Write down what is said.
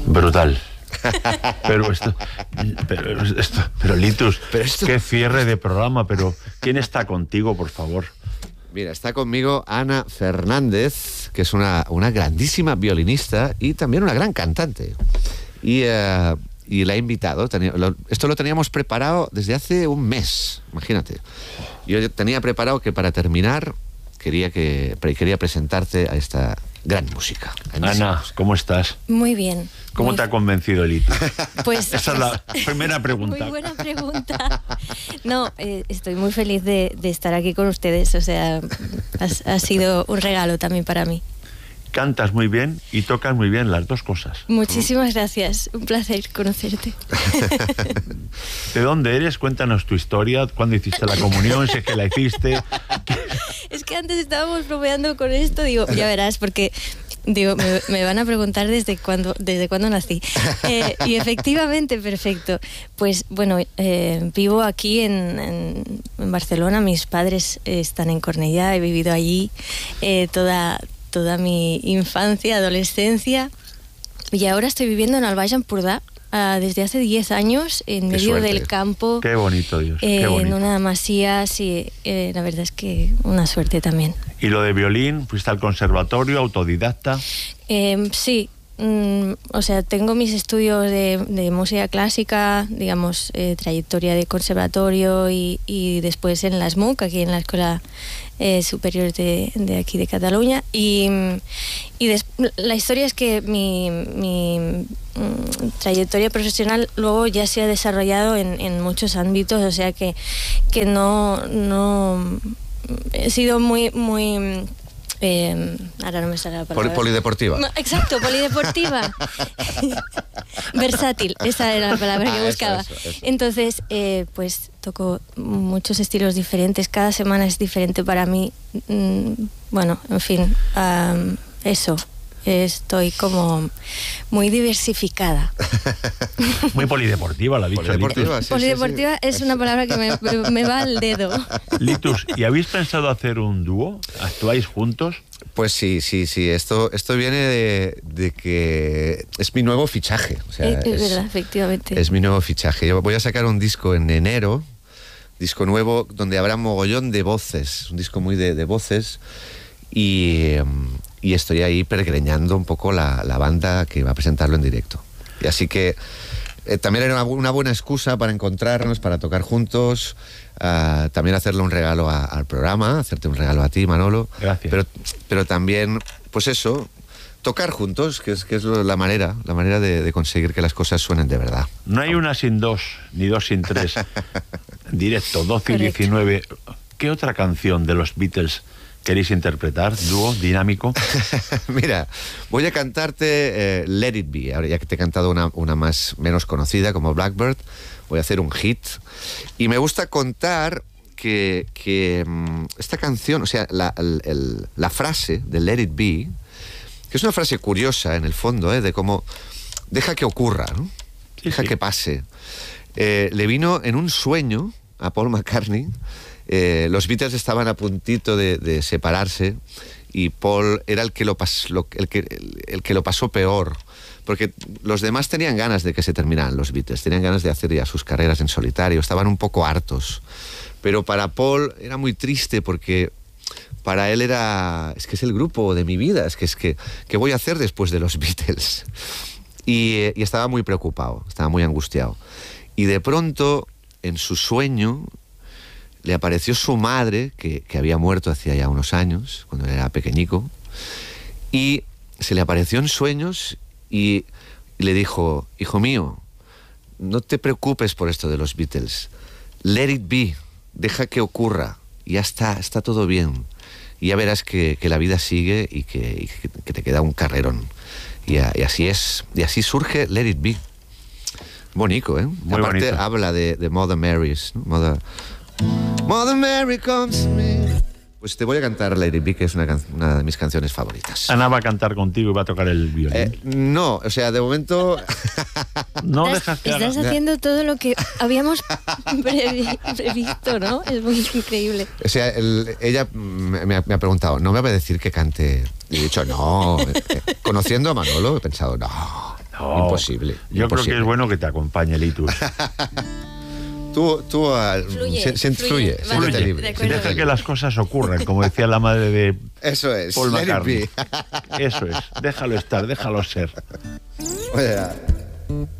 Brutal. Pero Litus, qué cierre de programa, pero ¿quién está contigo, por favor? Mira, está conmigo Ana Fernández, que es una grandísima violinista y también una gran cantante. Y la he invitado. Esto lo teníamos preparado desde hace un mes, imagínate. Yo tenía preparado que para terminar quería presentarte a esta gran música. Ana, ¿cómo estás? Muy bien. ¿Cómo te ha convencido el hito? Pues esa es la primera pregunta. Muy buena pregunta. No, estoy muy feliz de estar aquí con ustedes. O sea, ha sido un regalo también para mí. Cantas muy bien y tocas muy bien, las dos cosas. Muchísimas gracias. Un placer conocerte. ¿De dónde eres? Cuéntanos tu historia. ¿Cuándo hiciste la comunión? Sé que la hiciste. Es que antes estábamos bromeando con esto. Digo, ya verás, porque... Digo, me van a preguntar desde cuándo nací. Y efectivamente, perfecto. Pues bueno, vivo aquí en Barcelona. Mis padres están en Cornellà. He vivido allí toda mi infancia, adolescencia. Y ahora estoy viviendo en el Baix Empordà desde hace 10 años, en medio del campo. Qué bonito, Dios. Qué bonito. En una masía, sí. La verdad es que una suerte también. ¿Y lo de violín? ¿Fuiste al conservatorio, autodidacta? Sí. O sea, tengo mis estudios de música clásica, digamos, trayectoria de conservatorio y después en la SMUC, aquí en la Escuela Superior de aquí de Cataluña. Y la historia es que mi trayectoria profesional luego ya se ha desarrollado en muchos ámbitos, o sea que no he sido muy ahora no me sale la palabra. Polideportiva. No, exacto, polideportiva. Versátil, esa era la palabra que buscaba. Eso. Entonces, pues toco muchos estilos diferentes, cada semana es diferente para mí. Bueno, en fin, eso. Estoy como muy diversificada. Muy polideportiva, la ha dicho. Polideportiva, sí, polideportiva sí. Es una palabra que me va al dedo. Litus, ¿y habéis pensado hacer un dúo? ¿Actuáis juntos? Pues sí. Esto viene de que es mi nuevo fichaje. O sea, es verdad, efectivamente. Es mi nuevo fichaje. Yo voy a sacar un disco en enero, disco nuevo, donde habrá mogollón de voces. Un disco muy de voces. Y estoy ahí peregrinando un poco la banda que va a presentarlo en directo. Y así que también era una buena excusa para encontrarnos, para tocar juntos, también hacerle un regalo al programa, hacerte un regalo a ti, Manolo. Gracias. Pero también, pues eso, tocar juntos, que es la manera de conseguir que las cosas suenen de verdad. No hay una sin dos, ni dos sin tres. Directo, 12 y 19. ¿Qué otra canción de los Beatles queréis interpretar, dúo, dinámico? Mira, voy a cantarte Let It Be. Ahora ya que te he cantado una menos conocida como Blackbird, voy a hacer un hit. Y me gusta contar que esta canción, o sea, la frase de Let It Be, que es una frase curiosa en el fondo, de cómo deja que ocurra, ¿no? Deja que pase. Le vino en un sueño a Paul McCartney. Los Beatles estaban a puntito de separarse y Paul era el que lo pasó peor, porque los demás tenían ganas de que se terminaran los Beatles, tenían ganas de hacer ya sus carreras en solitario, estaban un poco hartos, pero para Paul era muy triste porque para él es que es el grupo de mi vida, ¿qué voy a hacer después de los Beatles? Y estaba muy preocupado, estaba muy angustiado, y de pronto en su sueño le apareció su madre, que había muerto hacía ya unos años, cuando era pequeñico, y se le apareció en sueños y le dijo: hijo mío, no te preocupes por esto de los Beatles, let it be, deja que ocurra, y ya está todo bien, y ya verás que la vida sigue y que te queda un carrerón, y así es, y así surge Let It Be. Bonito, ¿eh? Muy aparte bonito. Habla de Mother Mary's, ¿no? Mother Mary comes to me. Pues te voy a cantar Let It Be, que es una de mis canciones favoritas. Ana va a cantar contigo y va a tocar el violín. No, o sea, de momento... No dejas que Estás haga. haciendo todo lo que habíamos previsto, ¿no? Es muy increíble. O sea, ella me ha preguntado, ¿no me va a decir que cante? Y he dicho, no. Conociendo a Manolo, he pensado, no. Imposible. Yo imposible. creo que es bueno que te acompañe Litus. Tú Fluye, fluye, vale, siéntete de libre. acuerdo. Deja que las cosas ocurran, como decía la madre de Eso es. Paul let it McCartney. be. Eso es, déjalo estar, déjalo ser. Oye,